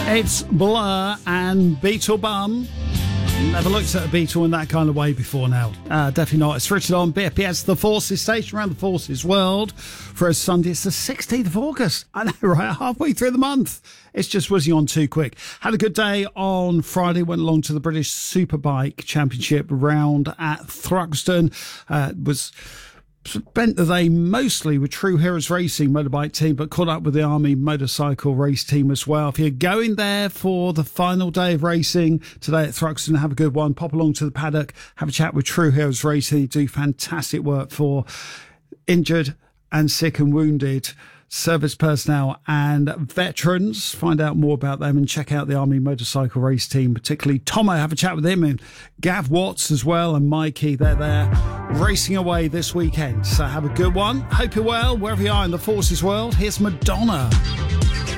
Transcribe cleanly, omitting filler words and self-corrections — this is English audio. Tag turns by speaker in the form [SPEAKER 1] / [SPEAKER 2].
[SPEAKER 1] It's Blur and Beetle Bum. Never looked at a Beetle in that kind of way before now. Definitely not. It's Richard on BFPS, the Forces station around the Forces world. For a Sunday, it's the 16th of August. I know, right? Halfway through the month. It's just whizzing on too quick. Had a good day on Friday. Went along to the British Superbike Championship round at Thruxton. Was spent the day mostly with True Heroes Racing motorbike team, but caught up with the Army motorcycle race team as well. If you're going there for the final day of racing today at Thruxton, have a good one. Pop along to the paddock, have a chat with True Heroes Racing. They do fantastic work for injured and sick and wounded service personnel and veterans. Find out more about them and check out the Army motorcycle race team, particularly Tomo. Have a chat with him and Gav Watts as well, and Mikey. They're there racing away this weekend. So have a good one. Hope you're well wherever you are in the Forces world. Here's Madonna.